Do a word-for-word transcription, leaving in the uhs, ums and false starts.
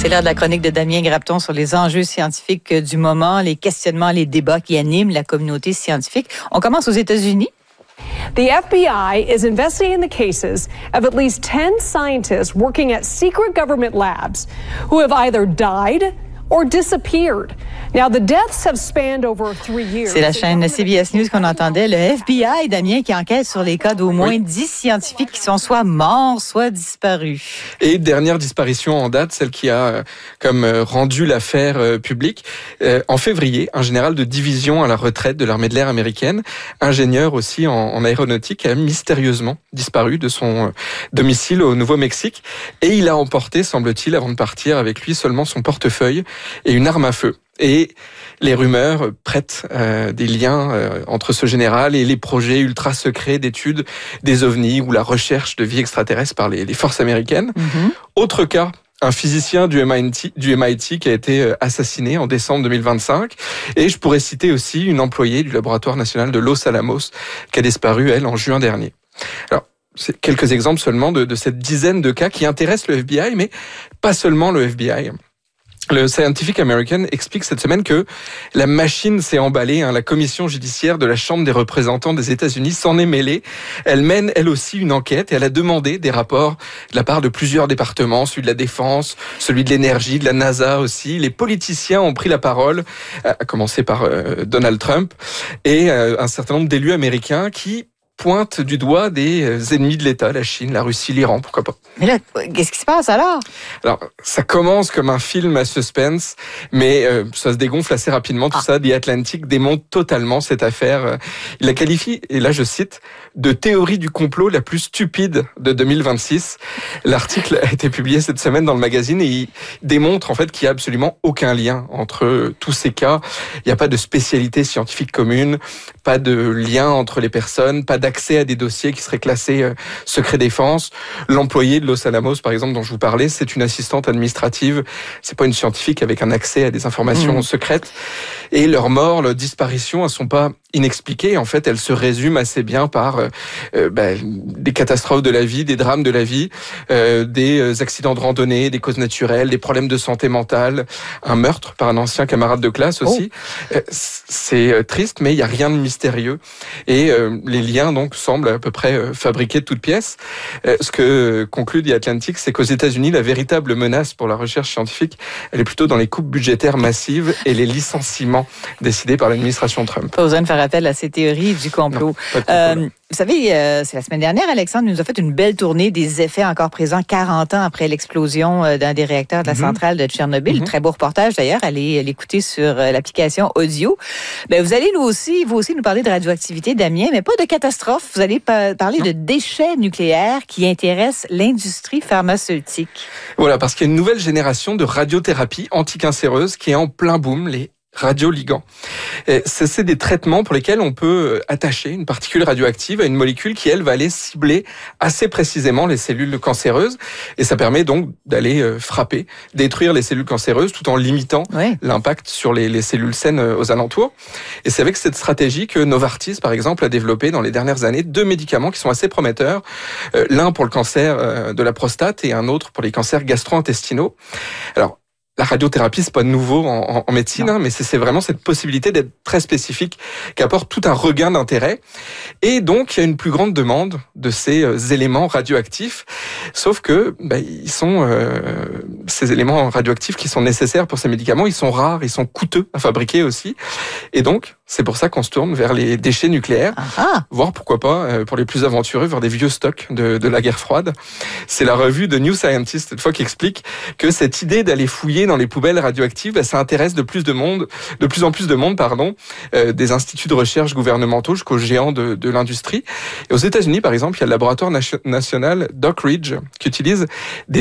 C'est l'heure de la chronique de Damien Grapton sur les enjeux scientifiques du moment, les questionnements, les débats qui animent la communauté scientifique. On commence aux États-Unis. The F B I is investigating the cases of at least ten scientists working at secret government labs who have either died or disappeared. Now, the deaths have spanned over three years. C'est la chaîne C B S News qu'on entendait. Le F B I, Damien, qui enquête sur les cas d'au moins oui. dix scientifiques qui sont soit morts, soit disparus. Et dernière disparition en date, celle qui a comme rendu l'affaire publique. Euh, en février, un général de division à la retraite de l'armée de l'air américaine, ingénieur aussi en, en aéronautique, a mystérieusement disparu de son domicile au Nouveau-Mexique. Et il a emporté, semble-t-il, avant de partir avec lui, seulement son portefeuille et une arme à feu. Et les rumeurs prêtent euh, des liens euh, entre ce général et les projets ultra secrets d'études des ovnis ou la recherche de vie extraterrestre par les, les forces américaines. Mm-hmm. Autre cas, un physicien du M I T, du M I T qui a été assassiné en décembre deux mille vingt-cinq. Et je pourrais citer aussi une employée du laboratoire national de Los Alamos qui a disparu, elle, en juin dernier. Alors, c'est quelques exemples seulement de, de cette dizaine de cas qui intéressent le F B I, mais pas seulement le F B I. Le Scientific American explique cette semaine que la machine s'est emballée. Hein, la commission judiciaire de la Chambre des représentants des États-Unis s'en est mêlée. Elle mène, elle aussi, une enquête et elle a demandé des rapports de la part de plusieurs départements, celui de la Défense, celui de l'Énergie, de la NASA aussi. Les politiciens ont pris la parole, à commencer par euh, Donald Trump et euh, un certain nombre d'élus américains qui pointe du doigt des ennemis de l'État, la Chine, la Russie, l'Iran, pourquoi pas. Mais là, qu'est-ce qui se passe alors? Alors, ça commence comme un film à suspense, mais euh, ça se dégonfle assez rapidement, tout ah. ça. The Atlantic démonte totalement cette affaire. Il la qualifie, et là je cite, de théorie du complot la plus stupide de deux mille vingt-six. L'article a été publié cette semaine dans le magazine et il démontre en fait qu'il n'y a absolument aucun lien entre tous ces cas. Il n'y a pas de spécialité scientifique commune, pas de lien entre les personnes, pas d'accès à des dossiers qui seraient classés euh, secret défense. L'employé de Los Alamos, par exemple, dont je vous parlais, c'est une assistante administrative. C'est pas une scientifique avec un accès à des informations mmh. secrètes. Et leur mort, leur disparition, elles sont pas inexpliquées. En fait, elles se résument assez bien par euh, euh, bah, des catastrophes de la vie, des drames de la vie, euh, des accidents de randonnée, des causes naturelles, des problèmes de santé mentale, un meurtre par un ancien camarade de classe aussi. Oh. Euh, c'est triste, mais il y a rien de mystérieux. Et euh, les liens donc semblent à peu près fabriqués de toutes pièces. Euh, ce que conclut The Atlantic, c'est qu'aux États-Unis, la véritable menace pour la recherche scientifique, elle est plutôt dans les coupes budgétaires massives et les licenciements décidés par l'administration Trump. Pas besoin de faire appel à ces théories du complot. Non, euh, vous savez, euh, c'est la semaine dernière, Alexandre nous a fait une belle tournée des effets encore présents quarante ans après l'explosion d'un des réacteurs de la mm-hmm. centrale de Tchernobyl. Mm-hmm. Très beau reportage d'ailleurs, allez l'écouter sur l'application audio. Ben, vous allez nous aussi, vous aussi nous parler de radioactivité, Damien, mais pas de catastrophe. Vous allez pa- parler non. de déchets nucléaires qui intéressent l'industrie pharmaceutique. Voilà, parce qu'il y a une nouvelle génération de radiothérapie anticancéreuse qui est en plein boom, les radioligands. Et c'est des traitements pour lesquels on peut attacher une particule radioactive à une molécule qui, elle, va aller cibler assez précisément les cellules cancéreuses. Et ça permet donc d'aller frapper, détruire les cellules cancéreuses tout en limitant oui. l'impact sur les, les cellules saines aux alentours. Et c'est avec cette stratégie que Novartis, par exemple, a développé dans les dernières années deux médicaments qui sont assez prometteurs. Euh, l'un pour le cancer de la prostate et un autre pour les cancers gastro-intestinaux. Alors, la radiothérapie, c'est pas nouveau en, en médecine, hein, mais c'est, c'est vraiment cette possibilité d'être très spécifique qui apporte tout un regain d'intérêt. Et donc, il y a une plus grande demande de ces euh, éléments radioactifs. Sauf que, bah, ils sont, euh, ces éléments radioactifs qui sont nécessaires pour ces médicaments, ils sont rares, ils sont coûteux à fabriquer aussi. Et donc, c'est pour ça qu'on se tourne vers les déchets nucléaires, ah. voire pourquoi pas, euh, pour les plus aventureux, vers des vieux stocks de, de la guerre froide. C'est la revue de New Scientist, cette fois, qui explique que cette idée d'aller fouiller dans les poubelles radioactives, bah, ça intéresse de plus de monde, de plus en plus de monde, pardon, euh, des instituts de recherche gouvernementaux jusqu'aux géants de, de l'industrie. Et aux États-Unis, par exemple, il y a le laboratoire nation- national Dock Ridge qui utilise des